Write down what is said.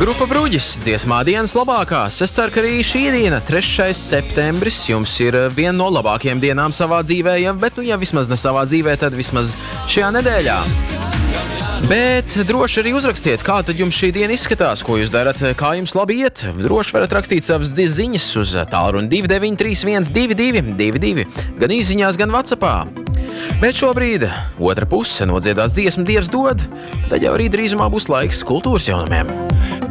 Grupa Bruģis dziesmā dienas labākās. Es ceru, ka arī šī diena, 3. septembris, jums ir viena no labākajām dienām savā dzīvē, bet ja vismaz ne savā dzīvē, tad vismaz šajā nedēļā. Bet droši arī uzrakstiet, kā tad jums šī diena izskatās, ko jūs darat, kā jums labi iet. Droši varat rakstīt savas ziņas uz tālruni 29312222, gan īsziņās, gan WhatsAppā. Bet šobrīd otra puse nodziedās dziesmu Dievs dod, tad jau arī drīzumā būs laiks kultūras jaunumiem.